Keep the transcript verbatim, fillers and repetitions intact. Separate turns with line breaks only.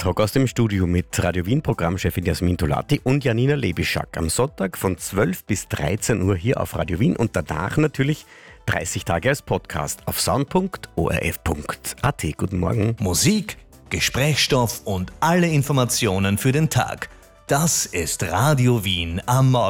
Talk aus dem Studio mit Radio Wien Programmchefin Jasmin Tolati und Janina Lebischak. Am Sonntag von zwölf bis dreizehn Uhr hier auf Radio Wien und danach natürlich dreißig Tage als Podcast auf sound punkt o r f punkt a t. Guten Morgen.
Musik, Gesprächsstoff und alle Informationen für den Tag. Das ist Radio Wien am Morgen.